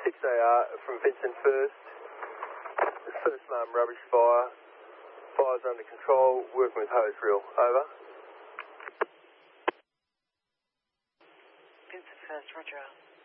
6AR from Vincent First. First alarm rubbish fire. Fire's under control, working with hose reel. Over. Vincent First, roger.